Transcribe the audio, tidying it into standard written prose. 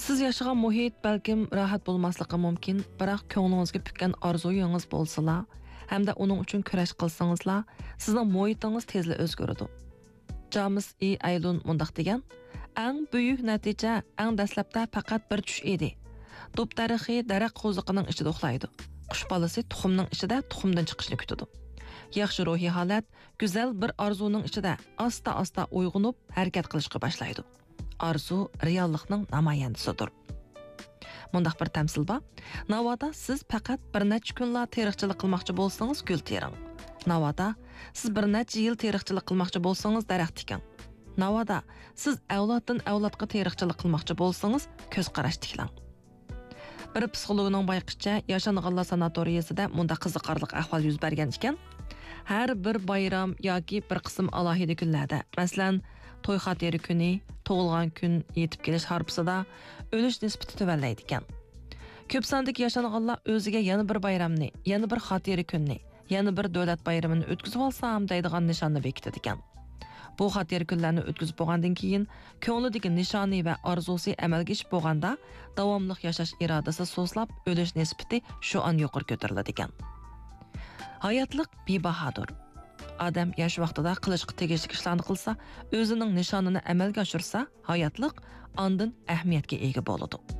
Siz yaşagan muhit balkim rahat bo'lmasligi mumkin, biroq ko'nglingizga pukkan orzuyingiz bo'lsa, hamda uning uchun kurash qilsangizlar, sizning muhitingiz tezla o'zgaradi. James E. Aylun mundaq degan: "Eng buyuk natija eng dastlabda faqat bir tush edi. Do'p tarixi daraxt qo'ziqining ichida uxlaydi. Qush bolasi tuxumning ichida tuxumdan chiqishni kutadi. Yaxshi ruhiy holat go'zal bir orzuning ichida asta-asta uyg'onib harakat qilishga boshlaydi. Arzu reallikning namoyandasidir." Mundaq bir tamsil bor. Navoda siz faqat bir necha kunlar teriqchilik qilmoqchi bo'lsangiz, gul tering. Navoda siz bir necha yil teriqchilik qilmoqchi bo'lsangiz, daraxt tiking. Navoda siz avloddan avlodga teriqchilik qilmoqchi bo'lsangiz, ko'z qarash tiklang. Bir psixologning bayqishicha, Yashanganlar sanatoriyasida munda qiziqarli ahvol yuz bergan ekan. Har bir bayram yoki bir qism alohida kunlarda, masalan, to'y xotiri kuni, tug'ilgan kun yetib kelish harpisida o'lish nisbati tuvanlaydi ekan. Ko'p sondagi yashanganlar o'ziga yana bir bayramni, yana bir xotiri kunni, yana bir davlat bayramini o'tkazib olsam deydigan nishonni bekitadi ekan. Bu xotiri kunlarni o'tkazib bo'lgandan keyin ko'nglidagi nishoni va orzusi amalga oshib bo'lganda davomli yashash irodasi so'zlab o'lish nisbati shu an yuqori ko'tariladi ekan. Hayotlik bebahodir. Adam yosh vaqtida qilishga tegishli ishlarni qilsa, o'zining nishonini amalga oshirsa, hayotlik ondan ahamiyatga ega bo'ladi.